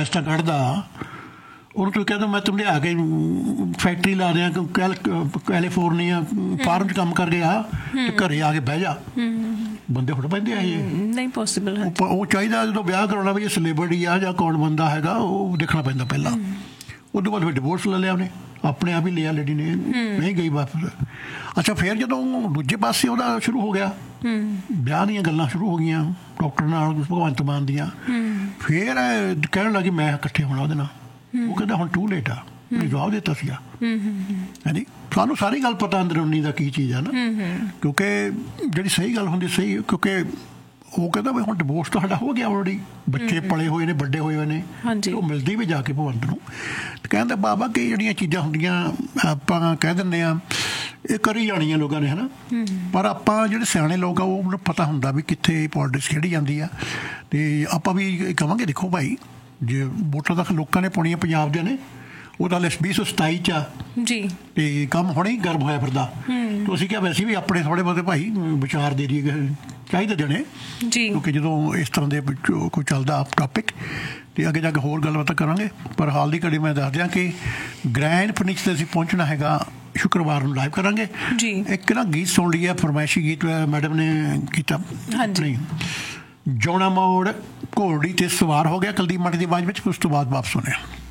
Manifesto ਕੱਢਦਾ ਉਹਨੂੰ ਤੁਸੀਂ ਕਹਿੰਦੇ ਮੈਂ ਤੁਹਾਨੂੰ ਲਿਆ ਕੇ ਫੈਕਟਰੀ ਲਾ ਦਿਆਂ ਕੈਲੀਫੋਰਨੀਆ ਫਾਰਮ 'ਚ ਕੰਮ ਕਰਕੇ ਆ ਤੇ ਘਰੇ ਆ ਕੇ ਬਹਿ ਜਾ, ਬੰਦੇ ਹੁਣ ਬਹਿੰਦੇ ਆ ਇਹ ਨਹੀਂ ਪੋਸੀਬਲ ਹੈ। ਉਹ ਚਾਹੀਦਾ ਜਦੋਂ ਵਿਆਹ ਕਰਾਉਣਾ ਵੀ ਇਹ ਸੈਲੀਬ੍ਰਿਟੀ ਆ ਜਾਂ ਕੌਣ ਬੰਦਾ ਹੈਗਾ ਉਹ ਦੇਖਣਾ ਪੈਂਦਾ ਪਹਿਲਾਂ। ਉਹ ਤੋਂ ਬਾਅਦ ਫਿਰ ਡਿਵੋਰਸ ਲੈ ਲਿਆ ਉਹਨੇ, ਆਪਣੇ ਆਪ ਹੀ ਲਿਆ ਲੇਡੀ ਨੇ, ਨਹੀਂ ਗਈ ਵਾਪਸ। ਅੱਛਾ ਫਿਰ ਜਦੋਂ ਦੂਜੇ ਪਾਸੇ ਉਹਦਾ ਸ਼ੁਰੂ ਹੋ ਗਿਆ ਵਿਆਹ ਦੀਆਂ ਗੱਲਾਂ ਸ਼ੁਰੂ ਹੋ ਗਈਆਂ ਡਾਕਟਰ ਨਾਲ ਭਗਵੰਤ ਮਾਨ ਦੀਆਂ, ਫਿਰ ਕਹਿਣ ਲੱਗੀ ਮੈਂ ਇਕੱਠੇ ਹੋਣਾ ਉਹਦੇ ਨਾਲ। ਉਹ ਕਹਿੰਦਾ ਹੁਣ ਟੂ ਲੇਟ ਆ, ਉਹਨੇ ਜਵਾਬ ਦਿੱਤਾ ਸੀਗਾ। ਹਾਂਜੀ ਸਾਨੂੰ ਸਾਰੀ ਗੱਲ ਪਤਾ ਅੰਦਰੂਨੀ ਦਾ ਕੀ ਚੀਜ਼ ਆ ਨਾ, ਕਿਉਂਕਿ ਜਿਹੜੀ ਸਹੀ ਗੱਲ ਹੁੰਦੀ ਸਹੀ, ਕਿਉਂਕਿ ਉਹ ਕਹਿੰਦਾ ਵੀ ਹੁਣ ਡਿਵੋਰਸ ਤਾਂ ਸਾਡਾ ਹੋ ਗਿਆ ਆਲਰੇਡੀ, ਬੱਚੇ ਪਲੇ ਹੋਏ ਨੇ, ਵੱਡੇ ਹੋਏ ਹੋਏ ਨੇ। ਉਹ ਮਿਲਦੀ ਵੀ ਜਾ ਕੇ ਭਗਵੰਤ ਨੂੰ ਕਹਿੰਦਾ ਬਾਬਾ ਕਿ ਜਿਹੜੀਆਂ ਚੀਜ਼ਾਂ ਹੁੰਦੀਆਂ ਆਪਾਂ ਕਹਿ ਦਿੰਦੇ ਹਾਂ ਇਹ ਕਰੀ ਜਾਣੀਆਂ ਲੋਕਾਂ ਨੇ, ਹੈ ਨਾ, ਪਰ ਆਪਾਂ ਜਿਹੜੇ ਸਿਆਣੇ ਲੋਕ ਆ ਉਹਨੂੰ ਪਤਾ ਹੁੰਦਾ ਵੀ ਕਿੱਥੇ ਪੋਲਿਟਿਕਸ ਖੇਡੀ ਜਾਂਦੀ ਆ। ਅਤੇ ਆਪਾਂ ਵੀ ਕਹਾਂਗੇ ਦੇਖੋ ਭਾਈ ਜੇ ਵੋਟਾਂ ਤਾਂ ਲੋਕਾਂ ਨੇ ਪਾਉਣੀਆਂ ਪੰਜਾਬ ਦੇ ਨੇ, ਉਹ ਤਾਂ 2027 'ਚ ਆ ਜੀ, ਅਤੇ ਕੰਮ ਹੁਣੇ ਹੀ ਗਰਮ ਹੋਇਆ ਫਿਰਦਾ। ਤਾਂ ਅਸੀਂ ਕਿਹਾ ਵੈਸੇ ਵੀ ਆਪਣੇ ਥੋੜ੍ਹੇ ਬਹੁਤੇ ਭਾਈ ਵਿਚਾਰ ਦੇ ਦਈਏ ਚਾਹੀਦੇ ਦੇਣੇ ਜੀ, ਕਿਉਂਕਿ ਜਦੋਂ ਇਸ ਤਰ੍ਹਾਂ ਦੇ ਕੋਈ ਚੱਲਦਾ ਟੌਪਿਕ ਅਤੇ ਅੱਗੇ ਜਾ ਕੇ ਹੋਰ ਗੱਲਬਾਤ ਕਰਾਂਗੇ। ਪਰ ਹਾਲ ਦੀ ਘੜੀ ਮੈਂ ਦੱਸ ਦਿਆਂ ਕਿ ਗ੍ਰੈਂਡ ਫਿਨਿਕਸ 'ਤੇ ਅਸੀਂ ਪਹੁੰਚਣਾ ਹੈਗਾ ਸ਼ੁੱਕਰਵਾਰ ਨੂੰ, ਲਾਈਵ ਕਰਾਂਗੇ ਜੀ। ਇੱਕ ਨਾ ਗੀਤ ਸੁਣ ਲਈ ਹੈ, ਫਰਮਾਇਸ਼ੀ ਗੀਤ ਮੈਡਮ ਨੇ ਕੀਤਾ, ਨਹੀਂ ਜੌਣਾ ਮੋੜ ਘੋੜੀ 'ਤੇ ਸਵਾਰ ਹੋ ਗਿਆ, ਕੁਲਦੀਪ ਮਾਟੇ ਦੀ ਆਵਾਜ਼ ਵਿੱਚ। ਉਸ ਤੋਂ ਬਾਅਦ ਵਾਪਸ ਸੁਣਿਆ।